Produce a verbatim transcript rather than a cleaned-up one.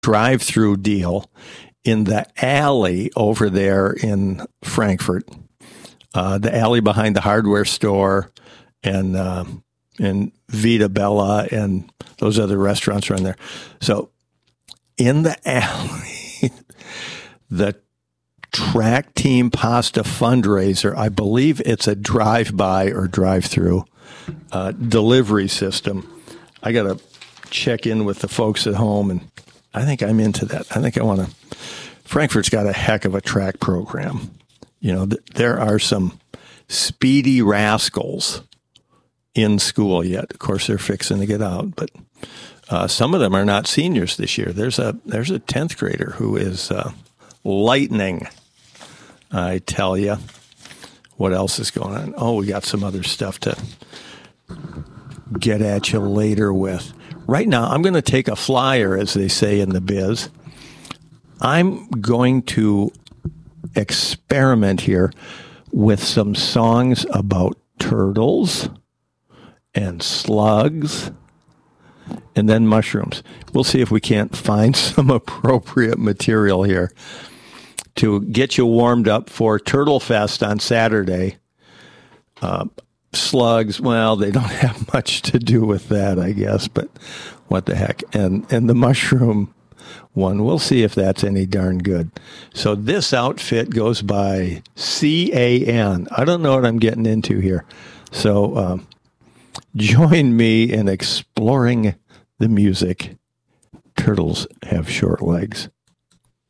drive-through deal in the alley over there in Frankfort, uh, the alley behind the hardware store, and uh, and Vita Bella and those other restaurants around there. So in the alley, the track team pasta fundraiser, I believe it's a drive-by or drive-through uh, delivery system. I got to check in with the folks at home, and I think I'm into that. I think I want to. Frankfurt's got a heck of a track program. You know, th- there are some speedy rascals in school yet. Of course, they're fixing to get out, but uh, some of them are not seniors this year. There's a there's a tenth grader who is uh, lightning. I tell you. What else is going on? Oh, we got some other stuff to get at you later with. Right now, I'm going to take a flyer, as they say in the biz. I'm going to experiment here with some songs about turtles and slugs and then mushrooms. We'll see if we can't find some appropriate material here to get you warmed up for Turtle Fest on Saturday. Uh, slugs, well, they don't have much to do with that, I guess, but what the heck. And and the mushroom one, we'll see if that's any darn good. So this outfit goes by C A N. I don't know what I'm getting into here. So um, join me in exploring the music. Turtles have short legs.